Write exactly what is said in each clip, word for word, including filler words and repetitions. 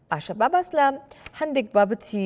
باشە باباس لە هەندێک بابەتی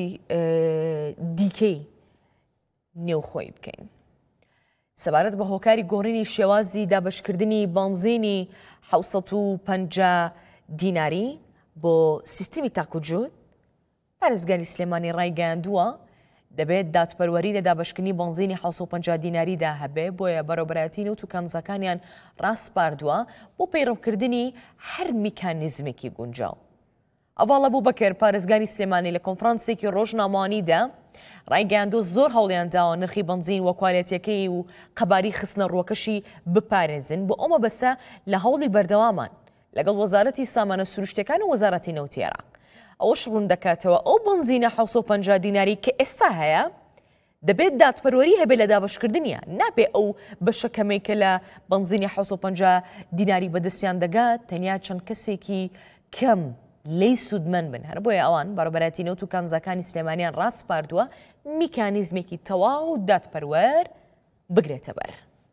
دیکەی نێوخۆی بکەین. سەبارەت بە هۆکاری گۆڕینی شێوازی دابشکردنی بانزینی حوسەد و پەنجا دیناری بۆ سیستمی تاکوجود، پارێزگاری سلێمانی ڕایگەیاندووە دەبێت دادپەروەری لە دابشکردنی بانزینی حوسەد و پەنجا دیناریدا هەبێ، بۆیە بەڕێوەبەرایەتی نەوت و کانزەکانیان ڕاستپاردووە بۆ پەیڕەوکردنی هەر میکانیزمێکی گونجاو. ئەڤاڵە بوو بەکر پارێزگاری سلێمانی لە کۆنفرانسێکی ڕۆژنامەوانیدا ڕایگەیاندووە زۆر هەوڵیان داوە نرخی بنزین و کوالیتیەکەی و قەباری خستنە ڕووەکەشی بپارێزن، بۆ ئەمە بەسە لە هەوڵی بەردەوامان لەگەڵ وەزارەتی سامانە سروشتیەکان و وەزارەتی نەوتی عێراق ئەوەش ڕوون دەکاتەوە ئەو بنزینە حوسەد و پەنجا دیناری کە ئێستا هەیە دەبێت دادپەروەری هەبێت لە دابشکردنیە، نابێ ئەو بەشە کەمەی کە لە بنزینی حوسەد و پەنجا دیناری بەدەستیان دەگات تەنیا چەند کەسێکی کەم لی سوودمەند بن. هەر بۆیە ئەوان بەڕێوەبەرایەتی نەوت و کانزەکانی سلێمانیان ڕاستپاردووە میکانیزمێکی تەواو دادپەروەر بگرێتە بەر.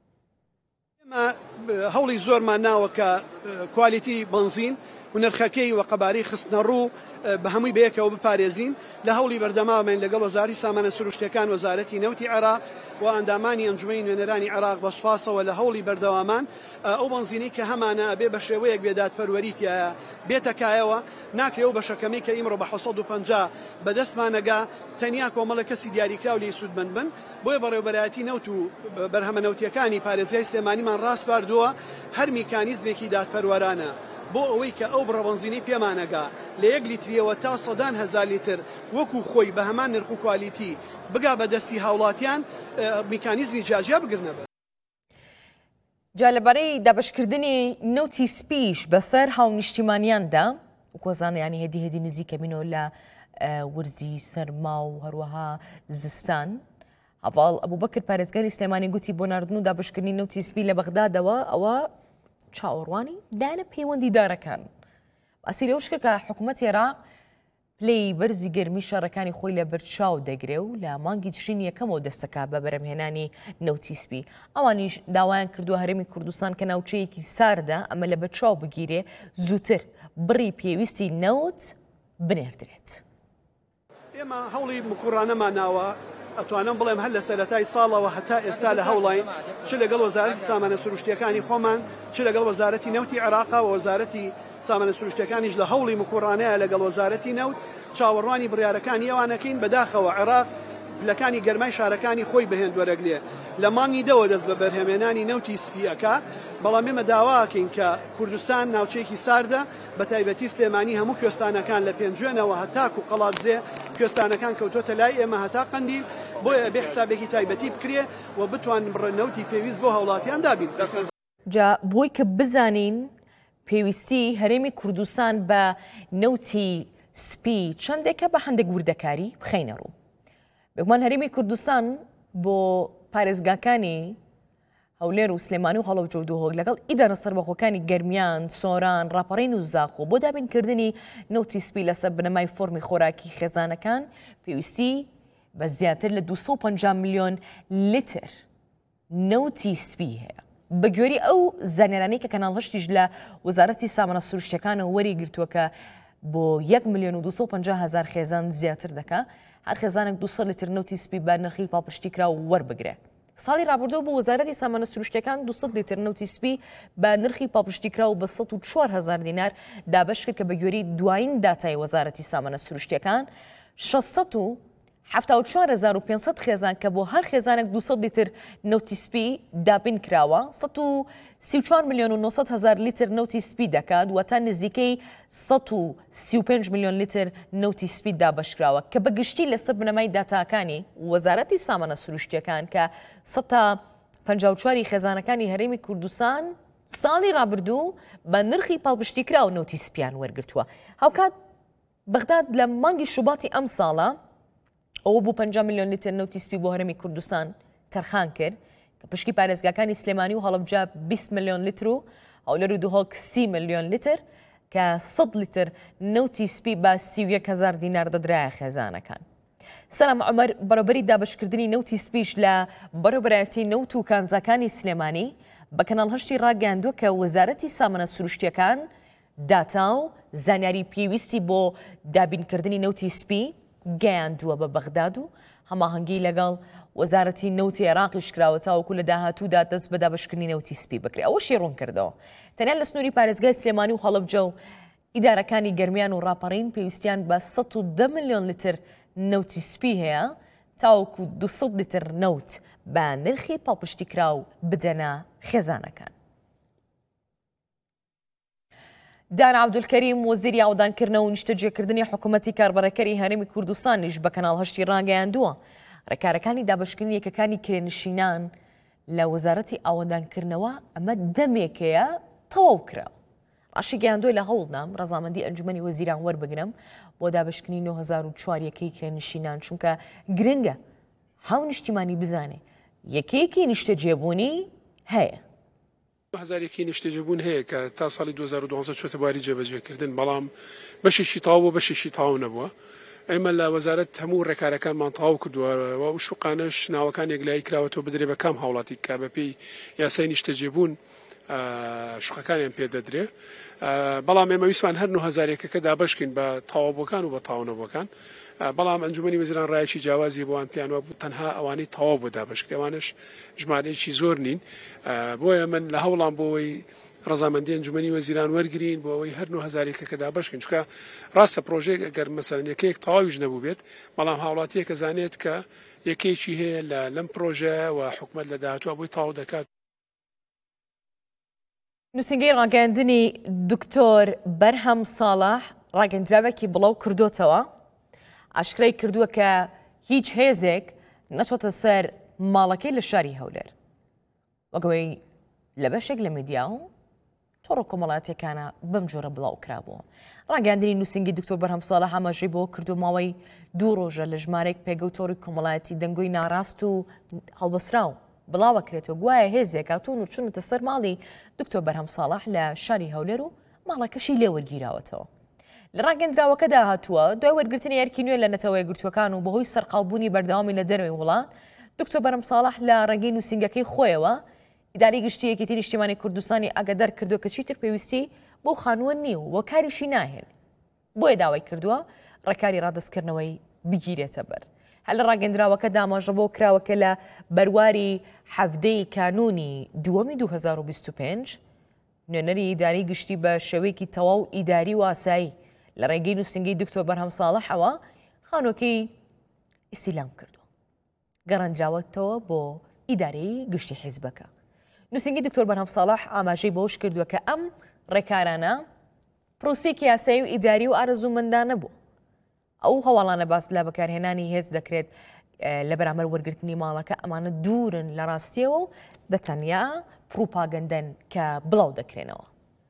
ئێمە هەوڵی زۆرمان ناوە کە کوالیتی بنزین و نرخەکەی و قەبارەی خستنە ڕوو بە هەمووی بەیەکەوە بپارێزین. لە هەوڵی بەردەمامین لەگەڵ وەزارەتی سامانە سروشتیەکان، وەزارەتی نەوتی عێراق و ئەندامانی ئەنجومەی نوێنەرانی عێراق بە سوپاسەوە لە هەوڵی بەردەوامان ئەو بنزینەی کە هەمانە ئەبێ بە شێوەیەک بێ دادپەروەریتیایە بێتەکایەوە ناکرێ و بەشەکەمەی کە ئیمڕۆ بە حوسەد و پەنجا بەدەستمانەگا تەنیا کۆمەڵە کەسی دیاریکراو لێی سوودمەند بن. بۆیە بەڕێوەبەرایەتی نەوت و بەرهەمە نەوتیەکانی پارێزگای سلێمانیمان ڕاستپاردووە هەر میکانیزمێکی دادپەروەرانە بۆ ئەوەی کە ئەو بڕەبەنزینی پێمانەگا لە یەک لیتریەوە تا سەدان هەزار لیتر وەکو خۆی بە هەمان نرخ و کوالیتی بگا بەدەستی هاوڵاتیان میکانیزمی جاجیا بگرنەبە. جا لەبارەی دابشکردنی نەوتی سپیش بەسەر هاونیشتیمانیاندا و کۆزانە ینی هێدی هێدی نزیکە بینەوە لە ورزی سەرما و هەروەها زستان، هەڤاڵ ئەبووبەکر پارێزگاری سلێمانی گوتی بۆ ناردن و دابشکردنی نەوتی سپی لە بەغدادەوە ئەوە چاوەڕوانی دانە پەیوەندیدارەکان. باسی لەوش کرد کە حکوومەتی عێراق پلەی بەرزی گەرمی شەڕەکانی خۆی لە بەرچاو دەگرێ و لە مانگی تشرین یەکەمەوە دەستەکا بە بەرەمهێنانی نەوتی سپی. ئەوانیش داوایان کردووە هەرێمی کوردستان کە ناوچەیەکی ساردا ئەمە لە بەرچاو بگیرێ زووتر بڕی پێویستی نەوت بنێردرێت. ئێمە هەوڵی مکوڕانەمان ناوە ئەتوانم بڵێم هەر لە سەرەتای ساڵەوە هەتا ئێستا لە هەوڵین چ لەگەڵ وەزارەتی سامانە سروشتیەکانی خۆمان چ لەگەڵ وەزارەتی نەوتی عێراق و وەزارەتی سامانە سروشتیەکانیش لە هەوڵی مکوڕانەیە لەگەڵ وەزارەتی نەوت چاوەڕوانی بڕیارەکانی ئەوانەکەین بەداخەوە عێراق پلەکانی گەرمای شارەکانی خۆی بەهێن وەرەگرێ لە مانگی دەوە دەست بە بەرهەمێنانی نەوتی سپیەکە. بەڵام ئێمە داواکەین کە کوردستان ناوچەیەکی ساردە بە تایبەتی سلێمانی هەموو کوێستانەکان لە پێنجێنەوە هەتاک و قەڵاتزێ کوێستانەکان کەوتۆتە لای ئێمە هەتا قەندیل، بۆیە بێ حسابێکی تایبەتی بکرێ و بتوان بڕنەوتی پێویست بۆ هەوڵاتیان دابین. جا بۆی کە بزانین پێویستی هەرێمی کوردستان بە نەوتی سپی چەندێکە بە هەندێک وردەکاری بخەینە ڕوو. بگومان هەرێمی کوردستان بۆ پارێزگاکانی هەولێر و سلێمانی و هەڵەبجە و دووهۆک لەگەڵ ئیدارە سەربەخۆکانی گەرمیان، سۆران، ڕاپەڕین و زاخۆ بۆ دابینکردنی نەوتی سپی لەسەر بنەمای فۆرمی خۆراکی خێزانەکان پێویستی بە زیاتر لە دووسەد و پەنجا میلیۆن لیتر نەوتی سپی هەیە. بەگوێری ئەو زانیارانەی کە کەناڵ هەشتیش لە وەزارەتی سامانە سروشتیەکانەوە وەریگرتووە کە بۆ یەک میلیۆن و دووسەد و پەنجا هەزار خێزان زیاتر دەکا، هەر خێزانێک دووسەد لیتر نەوتی سپی بە نرخی پاڵپشتی کراو وەربگرێ. ساڵی ڕابردوو بۆ وەزارەتی سامانە سروشتیەکان دووسەد لیتر نەوتی سپی بە نرخی پاڵپشتی کراو بە سەد و چوار هەزار دینار دابەش کرد کە بەگوێری دوایین داتای وەزارەتی سامانە سروشتیەکان شەشسەد و هەفتاد و چوار هەزار و پێنجسەد خێزان کە بۆ هەر خێزانێک دووسەد لیتر نەوتی سپی دابین کراوە، سەد و سی و چوار میلیۆن و نۆسەد هەزار لیتر نەوتی سپی دەکات و تا نزیکەی سەد و سی و پێنج میلیۆن لیتر نەوتی سپی دابشکراوە کە بەگشتی لەسەر بنەمای داتاکانی وەزارەتی سامانە سروشتیەکان کە سەد تا پەنجا و چواری خێزانەکانی هەرێمی کوردستان ساڵی ڕابردوو بە نرخی پاڵپشتی کراو نەوتی سپیان وەرگرتووە. هاوکات بەغداد لە مانگی شوباتی ئەم ساڵە ئەوە بوو پەنجا میلیۆن لیتر نەوتی سپی بۆ هەرێمی کوردستان تەرخان کرد کە پشکی پارێزگاکانی سلێمانی و هەڵەبجە بیست میلیۆن لیتر و هەولێر و دووهۆک سی میلیۆن لیتر کە سەد لیتر نەوتی سپی بە سی و یەک هەزار دینار دەدرایە خێزانەکان. سەلام عومەر، بەڕێوەبەری دابشکردنی نەوتی سپیش لە بەڕێوەبەرایەتی نەوت و کانزەکانی سلێمانی بە کەناڵ هەشتی ڕاگەیاندووە کە وەزارەتی سامانە سروشتیەکان داتا و زانیاری پێویستی بۆ دابینکردنی نەوتی سپی گەیاندووە بە بەغداد و هەماهەنگی لەگەڵ وەزارەتی نەوتی عێراقیش کراوە تاوەکو لە داهاتوودا دەست بە دابەشکردنی نەوتی سپی بکرێت. ئەوەشی ڕوون کردەوە. تەنیا لە سنووری پارێزگای سلێمانی و هەڵەبجە و ئیدارەکانی گەرمیان و ڕاپەڕین پێویستیان بە سەد و دە ملیۆن لیتر نەوتی سپی هەیە تاوەکو دووسەد لیتر نەوت بە نرخی پاڵپشتی کراو بدەنە خێزانەکان. دان عەبدولکەریم وەزیری ئاودانکردنەوە و نیشتەجێکردنی حکوومەتی کاربەرەکەری هەرێمی کوردستانیش بە کەناڵ هەشتی ڕاگەیاندووە ڕێکارەکانی دابەشکردنی یەکەکانی کرێنشینان لە وەزارەتی ئاودانکردنەوە ئەمە دەمێکەیە تەواو کراوە. ڕاشی گەیاندوی لە هەوڵدام ڕەزامەندی ئەنجومەنی وەزیران وەربگرم بۆ دابەشکردنی نۆ هەزار و چوار یەکەی کرێنشینان چونکە گرنگە هاو نیشتیمانی بزانێ یەکەیەکی نیشتەجێبوونی هەیە. هەزارێکی نیشتەجێبوون هەیە کە تا ساڵی دوو هەزار و دوانزە چۆتە باری جێبەجێکردن بەڵام بەشێکی تاو و بەشێکی تاو نەبووە. ئێمە لە وەزارەت هەموو ڕێکارەکانمان تاو کردووە و شوقانەش ناوەکان یەکلایی کراوەتەوە بدرێ بە کام هاوڵاتی کا بەپێی یاسای نیشتەجێبوون شوقەکانیان پێدەدرێ. بەڵام ئێمە ویسمان هەر نۆ هەزارێکەکە دابەشکین بە تاوابووەکان و بە تاوانەبووەکان. بەڵام ئەنجومەنی وەزیران ڕایەکی جیاوازی بۆوان پیانوە بوو تەنها ئەوانەی تەواو بۆ دابەشکرێ ئەوانش ژمارەیەکی زۆر نین. بۆیە من لە هەوڵام بۆەوەی ڕەزامەندی ئەنجومەنی وەزیران وەرگرین بۆ ئەوەی هەر نۆ هەزارێکەکە دابەشکن چونکە ڕاستە پرۆژێک ئەگەر مەسەلەن یەکەیەک تەواویش نەبوو بێت بەڵام هاوڵاتیەکە زانێت کە یەکێکی هەیە لە لەم پرۆژە و حکوومەت لە داهاتووە بۆی تاو دەکات. نووسنگەی ڕاگەاندنی دکتۆر بەرهەم ساڵح ڕاگەندراوێکی بڵاو کردوتەوە ئاشکرای کردووە کە هیچ هێزێک نەچۆتە سەر ماڵەکەی لە شاری هەولێر وەگەوەی لە بەشێک لە میدیا و تۆڕە کۆمەڵاتیەکانە بەم جۆرە بڵاو کرابووە. ڕاگەاندنی نووسنگی دکتۆر بەرهەم ساڵح ئاماژەی بۆ کردو ماوەی دوو ڕۆژە لە ژمارەیەک پێگە و تۆڕی کۆمەڵایەتی دەنگۆی ناڕاست و هەڵبەسراو بڵاوەکرێتەوە گوایە هێزێک هاتوون و چونەتە سەر ماڵی دکتۆر بەرهەم ساڵح لە شاری هەولێر و ماڵەکەشی لێوەرگیراوەتەوە. لە ڕاگەندراوەکەدا هاتووە دوای وەرگرتنی یارکی نوێ لە نەتەوەی گرتوەکان و بەهۆی سەرقاڵبوونی بەردەوامی لە دەروی وڵات دکتۆر بەرهەم ساڵح لە ڕێگەی نووسنگەکەی خۆیەوە ئیداری گشتی یەکێتی نیشتیمانی کوردستانی ئاگادار کردووە کە چیتر پێویستی بۆ خانووە نییە و وە کاریشی ناهێن بۆیە داوای کردووە ڕێکاری ڕادستکردنەوەی بگیرێتە بەر. هەل لە ڕاگەندراوەکە داماژە بۆ کراوەکە لە بەرواری حەڤدەی کانونی دووەمی دوو هەزار و بیست و پێنج نوێنەری ئیداری گشتی بە شێوەیەکی تەواو ئیداری و ئاسایی لە ڕێگەی نووسنگی دکتۆر بەرهەم ساڵحەوە خانۆکەی ئیسیلام کردووە گەڕاندراوەتەوە بۆ ئیدارەی گشتی حیزبەکە. نووسنگی دکتۆر بەرهەم ساڵح ئاماژەی بۆش کردووە کە ئەم ڕێکارانە پرۆسێکی یاسایی و ئیداری و ئارەزوومەندانە بوو. ئەو هەواڵانە باس لە بەکارهێنانی هێز دەکرێت لە بەرامبەر وەرگرتنی ماڵەکە ئەمانە دوورن لە ڕاستیەوە و بە تەنیا پروپاگەندەن کە بڵاو دەکرێنەوە.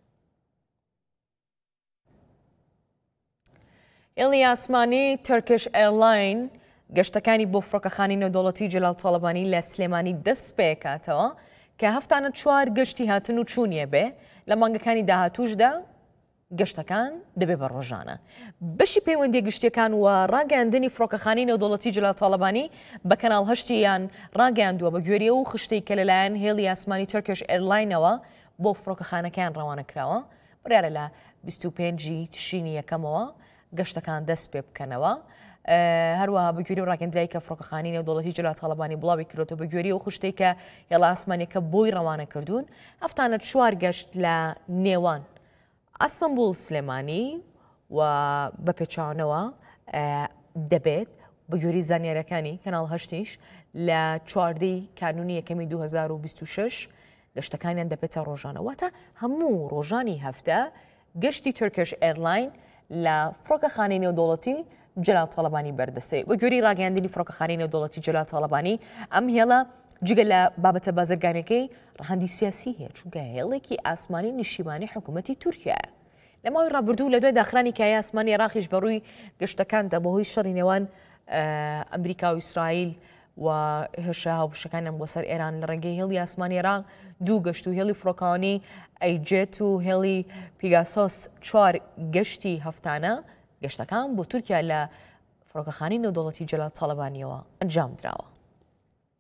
ئێڵی ئاسمانی ترکش ئێرلاین گەشتەکانی بۆ فڕۆکەخانی نێودەوڵەتی جەلال تاڵەبانی لە سلێمانی دەست پێکاتەوە کە هەفتانە چوار گەشتی هاتن و چوونیە بێ لە مانگەکانی داهاتووشدا گەشتەکان دەبێ بە ڕۆژانە. بەشی پەیوەندی گشتیەکان و ڕاگەاندنی فڕۆکەخانی نێودەوڵەتی جەلال تاڵەبانی بە کەناڵ هەشتیان ڕاگەاندووە بە گوێریە و خشتەی کە لەلایەن هێڵی ئاسمانی ترکش ئێرلاینەوە بۆ فڕۆکەخانەکان ڕەوانە کراوە بڕیارە لە بیست و پێنجی تشرینی یەکەمەوە گەشتەکان دەست پێ بکەنەوە. هەروەها بەگوێری و ڕاگەندرایی کە فڕۆکەخانی نێودەوڵەتی جەلال تاڵەبانی بڵاوی کردوێتەوە بەگوێری و خشتەی کە هێڵە ئاسمانیەکە بۆی ڕەوانە کردوون هەفتانە چوار گەشت لە نێوان ئەستەمبول سلێمانی و بە پێچاوانەوە دەبێت بە گوێری زانیاریەکانی کەناڵ هەشتیش لە چواردەی کانونی یەکەمی دوو هەزار و بیست و شەش گەشتەکانیان دەبێتە ڕۆژانە واتە هەموو ڕۆژانی هەفتە گەشتی ترکش ئێرلاین لە فڕۆکەخانەی نێودەوڵەتی جەلال تاڵەبانی بەردەستەی بە گوێری ڕاگەاندنی فڕۆکەخانەی نێودەوڵەتی جەلال تاڵەبانی ئەم هێڵە جگە لە بابەتە بازرگانەکەی ڕەهەندی سیاسی هەیە چونکە هێڵێکی ئاسمانی نیشتیمانی حکوومەتی تورکیایە. لە ماوەی ڕابردوو لە دوای داخرانی کایە ئاسمانی عێراقیش بەڕووی گەشتەکاندا بەهۆی شەڕی نێوان ئەمریکا و ئیسرائیل و هێرشە هاوبەشەکانیان بۆ سەر ئێران لە ڕێگەی هێڵی ئاسمانی عێراق دوو گەشت و هێڵی فڕۆکەوانی ئەیجێت و هێڵی پیگاسۆس چوار گەشتی هەفتانە گەشتەکان بۆ تورکیا لە فڕۆکەخانەی نێودەوڵەتی جەلال تاڵەبانیەوە ئەنجام دراوە.